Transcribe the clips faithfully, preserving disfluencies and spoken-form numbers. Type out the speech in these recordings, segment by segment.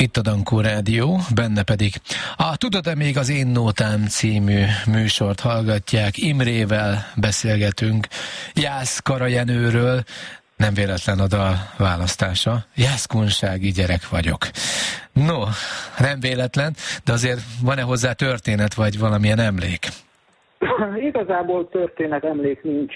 Itt a Dankó Rádió, benne pedig a Tudod-e még az Én Nótám című műsort hallgatják. Imrével beszélgetünk Jász Karajenőről, nem véletlen a dal választása. Jászkunsági gyerek vagyok. No, nem véletlen, de azért van-e hozzá történet, vagy valamilyen emlék? Igazából történet, emlék nincs.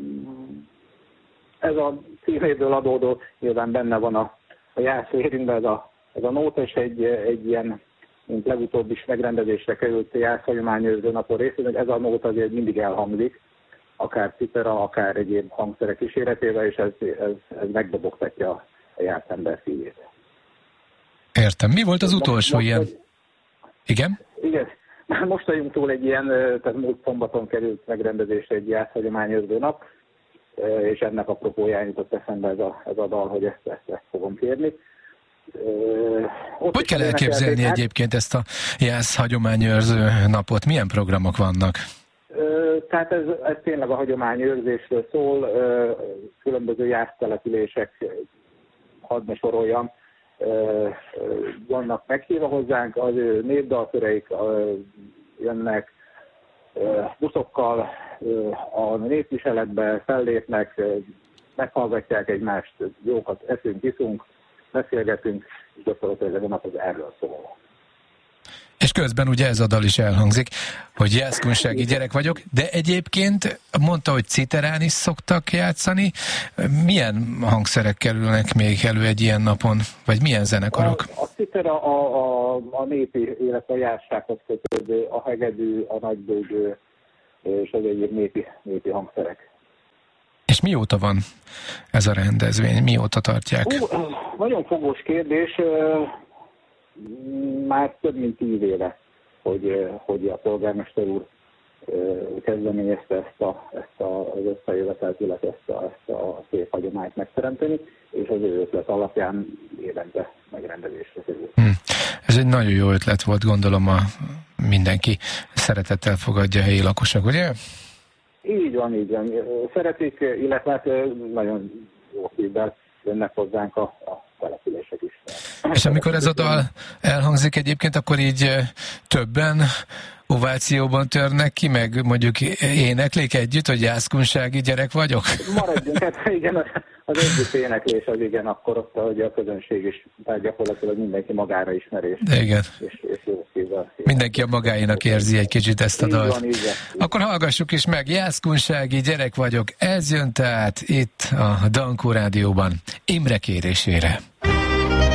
Ez a címéből adódó, nyilván benne van a, a Jász érünkben ez a, ez a nóta, és egy, egy ilyen, mint legutóbb is megrendezésre került Jász hagyományőrző napon részén, ez a nóta azért mindig elhangzik, akár citera, akár egyéb hangszerek kíséretével, és ez, ez, ez megdobogtatja a Jász ember szívét. Értem. Mi volt az utolsó most, ilyen? most, Igen? Igen. Most vagyunk túl egy ilyen, tehát múlt szombaton került megrendezésre egy Jász hagyományőrző nap, és ennek apropóján jutott eszembe ez a, ez a dal, hogy ezt, ezt, ezt fogom kérni. Ott hogy kell elképzelni egyébként ezt a Jász hagyományőrző napot? Milyen programok vannak? Tehát ez, ez tényleg a hagyományőrzésről szól, különböző Jász települések, hadd ne soroljam, vannak meghívva hozzánk, az ő népdalköreik jönnek, buszokkal a népviseletbe fellépnek, meghallgatják egymást, jókat eszünk, iszunk, beszélgetünk, és gyakorlatilag ez a nap az erről szól. És közben ugye ez a dal is elhangzik, hogy jászkunsági gyerek vagyok, de egyébként mondta, hogy citerán is szoktak játszani. Milyen hangszerek kerülnek még elő egy ilyen napon, vagy milyen zenekarok? A, a citera a, a, a népi, illetve a jársághoz kötődő, a hegedű, a nagybőgő és az egyéb népi, népi hangszerek. És mióta van ez a rendezvény? Mióta tartják? Ó, nagyon fogós kérdés. Már több mint tíz éve, hogy, hogy a polgármester úr kezdeményezte ezt, a, ezt a, az összejövetelt, illetve ezt a, ezt a szép hagyományt megteremteni, és az ő ötlet alapján évente megrendezésre kerül. Hmm. Ez egy nagyon jó ötlet volt, gondolom a mindenki szeretettel fogadja a helyi lakosok, ugye? Így van, így van. Szeretik, illetve hát nagyon jó szívvel jönnek hozzánk a, a települések is. És amikor ez a dal elhangzik egyébként, akkor így többen ovációban törnek ki, meg mondjuk éneklik együtt, hogy jászkunsági gyerek vagyok? Maradjunk, hát igen, az együtt éneklés az igen, akkor ott, hogy a közönség is, tehát gyakorlatilag mindenki magára ismerés. Igen. És, és jó szívvel. Mindenki a magáinak érzi egy kicsit ezt a dalt. Így van, így van. Akkor hallgassuk is meg, jászkunsági gyerek vagyok, ez jön tehát itt a Dankó Rádióban Imre kérésére.